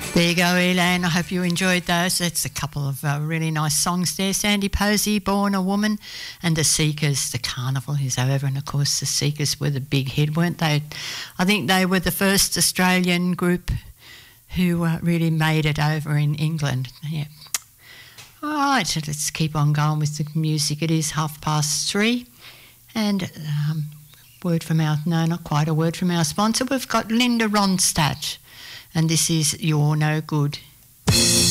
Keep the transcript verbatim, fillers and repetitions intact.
There you go, Elan. I hope you enjoyed those. That's a couple of uh, really nice songs there. Sandy Posey, Born a Woman, and The Seekers, The Carnival is over. And, of course, The Seekers were the big hit, weren't they? I think they were the first Australian group who uh, really made it over in England. Yeah. All right, so let's keep on going with the music. It is half past three. And um, word from our, no, not quite a word from our sponsor. We've got Linda Ronstadt. And this is You're No Good.